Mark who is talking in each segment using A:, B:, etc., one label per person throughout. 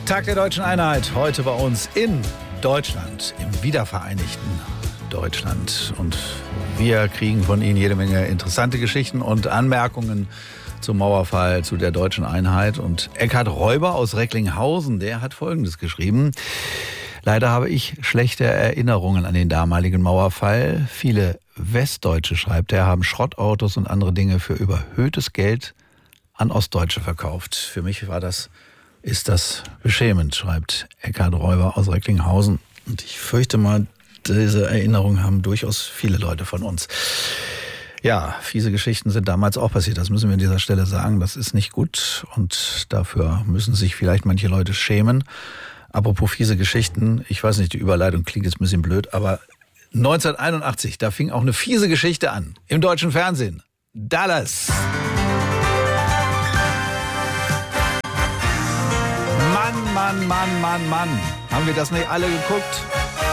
A: Tag der Deutschen Einheit, heute bei uns in Deutschland, im wiedervereinigten Deutschland. Und wir kriegen von Ihnen jede Menge interessante Geschichten und Anmerkungen zum Mauerfall, zu der Deutschen Einheit. Und Eckhard Räuber aus Recklinghausen, der hat Folgendes geschrieben. Leider habe ich schlechte Erinnerungen an den damaligen Mauerfall. Viele Westdeutsche, schreibt er, haben Schrottautos und andere Dinge für überhöhtes Geld an Ostdeutsche verkauft. Für mich ist das beschämend, schreibt Eckhard Räuber aus Recklinghausen. Und ich fürchte mal, diese Erinnerungen haben durchaus viele Leute von uns. Ja, fiese Geschichten sind damals auch passiert. Das müssen wir an dieser Stelle sagen. Das ist nicht gut und dafür müssen sich vielleicht manche Leute schämen. Apropos fiese Geschichten, ich weiß nicht, die Überleitung klingt jetzt ein bisschen blöd, aber 1981, da fing auch eine fiese Geschichte an. Im deutschen Fernsehen. Dallas. Mann. Haben wir das nicht alle geguckt?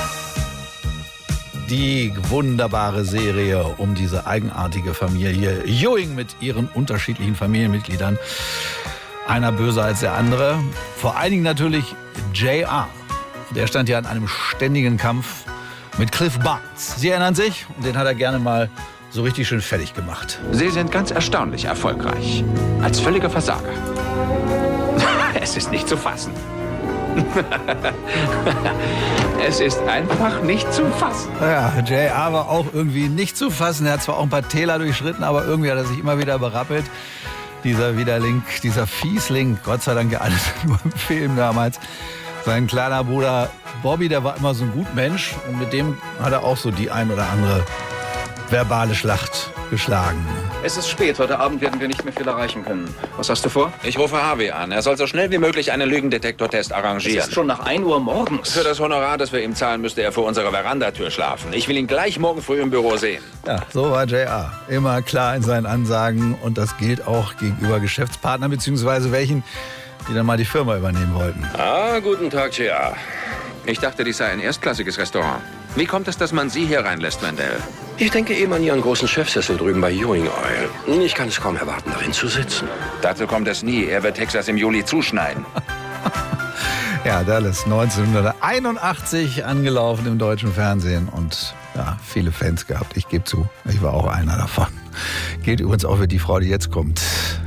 A: Die wunderbare Serie um diese eigenartige Familie Ewing mit ihren unterschiedlichen Familienmitgliedern. Einer böser als der andere. Vor allen Dingen natürlich J.R. Der stand ja in einem ständigen Kampf mit Cliff Barnes. Sie erinnern sich? Und den hat er gerne mal so richtig schön fertig gemacht.
B: Sie sind ganz erstaunlich erfolgreich. Als völliger Versager. Es ist nicht zu fassen. Es ist einfach nicht zu fassen.
A: Ja, J.R. war auch irgendwie nicht zu fassen. Er hat zwar auch ein paar Täler durchschritten, aber irgendwie hat er sich immer wieder berappelt. Dieser Widerling, dieser Fiesling, Gott sei Dank ja alles nur im Film damals. Sein kleiner Bruder Bobby, der war immer so ein Gutmensch. Und mit dem hat er auch so die ein oder andere verbale Schlacht geschlagen.
C: Es ist spät. Heute Abend werden wir nicht mehr viel erreichen können. Was hast du vor?
B: Ich rufe Harvey an. Er soll so schnell wie möglich einen Lügendetektortest arrangieren.
C: Es ist schon nach 1 Uhr morgens.
B: Für das Honorar, das wir ihm zahlen, müsste er vor unserer Verandatür schlafen. Ich will ihn gleich morgen früh im Büro sehen.
A: Ja, so war J.R. Immer klar in seinen Ansagen. Und das gilt auch gegenüber Geschäftspartnern bzw. welchen, die dann mal die Firma übernehmen wollten.
B: Ah, guten Tag, J.R. Ich dachte, dies sei ein erstklassiges Restaurant. Wie kommt es, dass man Sie hier reinlässt, Mandel?
D: Ich denke eben an Ihren großen Chefsessel drüben bei Ewing Oil. Ich kann es kaum erwarten, darin zu sitzen.
B: Dazu kommt es nie. Er wird Texas im Juli zuschneiden.
A: Ja, Dallas 1981 angelaufen im deutschen Fernsehen und ja, viele Fans gehabt. Ich gebe zu, ich war auch einer davon. Gilt übrigens auch für die Frau, die jetzt kommt.